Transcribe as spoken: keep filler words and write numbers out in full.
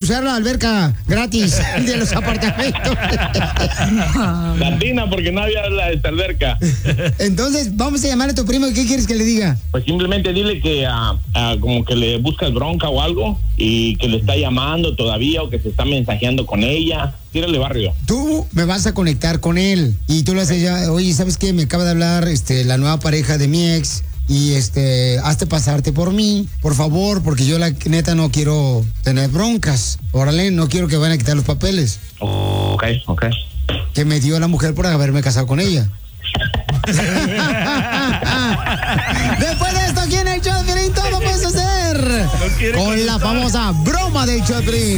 usar la alberca gratis de los apartamentos. Latina, porque no había la, esta alberca. Entonces, vamos a llamar a tu primo. ¿Qué quieres que le diga? Pues simplemente dile que uh, uh, como que le buscas bronca o algo y que le está llamando todavía o que se está mensajeando con ella. Tírale, barrio. Tú me vas a conectar con él y tú le haces ya, oye, ¿sabes qué? Me acaba de hablar este, la nueva pareja de mi ex y este, hazte pasarte por mí, por favor, porque yo la neta no quiero tener broncas. Órale, no quiero que vayan a quitar los papeles. Oh, ok, ok. Que me dio la mujer por haberme casado con ella. Después de esto, aquí en el show de Piolín todo puedes hacer no con la famosa broma del show de Piolín.